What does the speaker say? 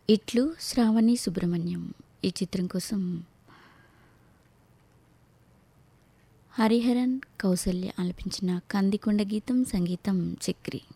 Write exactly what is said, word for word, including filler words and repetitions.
ఇట్లు శ్రావణి సుబ్రహ్మణ్యం ఈ చిత్రం కోసం హరిహరన్ కౌసల్య ఆలపించిన కందికొండ గీతం, సంగీతం చక్రి.